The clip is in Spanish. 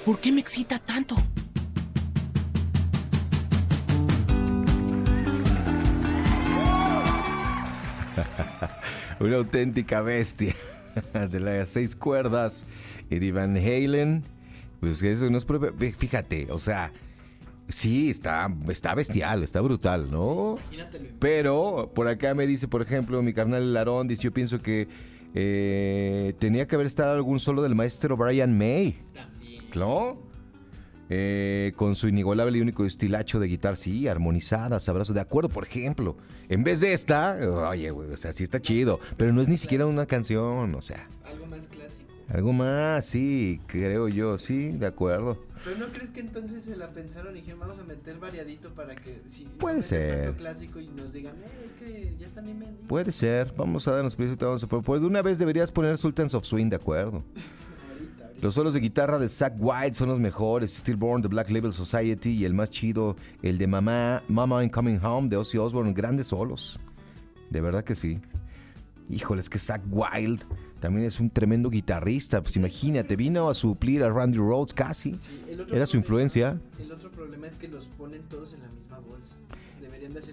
¿Por qué me excita tanto? Una auténtica bestia de las 6 cuerdas, Eddie Van Halen. Pues eso no es prueba. Fíjate, o sea, sí, está bestial, está brutal, ¿no? Pero por acá me dice, por ejemplo, mi carnal Larón, dice, yo pienso que tenía que haber estado algún solo del maestro Brian May. ¿Claro? Con su inigualable y único estilacho de guitarra, sí, armonizada, sabroso, de acuerdo, por ejemplo. En vez de esta, oye, güey, o sea, sí está chido, pero no es ni siquiera una canción, o sea. Algo más clásico. Algo más, sí, creo yo, sí, de acuerdo. ¿Pero no crees que entonces se la pensaron y dijeron, vamos a meter variadito para que si puede ser algo clásico y nos digan, es que ya están bien vendidos? Puede ser, vamos a darnos prisa, pues de una vez deberías poner Sultans of Swing, de acuerdo. Los solos de guitarra de Zakk Wylde son los mejores. Stillborn de Black Label Society y el más chido, el de Mama I'm Coming Home de Ozzy Osbourne. Grandes solos. De verdad que sí. Híjole, es que Zakk Wylde también es un tremendo guitarrista. Pues imagínate, vino a suplir a Randy Rhoads casi. Sí, Era su influencia. El otro problema es que los ponen todos en la misma bolsa. Deberían de hacer